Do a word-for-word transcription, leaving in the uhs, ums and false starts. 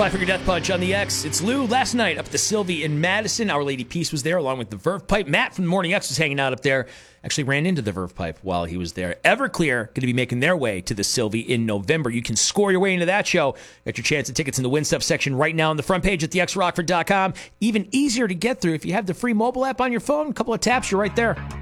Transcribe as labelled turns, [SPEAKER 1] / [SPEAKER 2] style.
[SPEAKER 1] Five Finger Death Punch on the X. It's Lou. Last night up at the Sylvie in Madison. Our Lady Peace was there along with the Verve Pipe. Matt from the Morning X was hanging out up there. Actually ran into the Verve Pipe while he was there. Everclear going to be making their way to the Sylvie in November. You can score your way into that show. Got your chance at tickets in the Win Stuff section right now on the front page at the x rockford dot com. Even easier to get through if you have the free mobile app on your phone. A couple of taps, you're right there.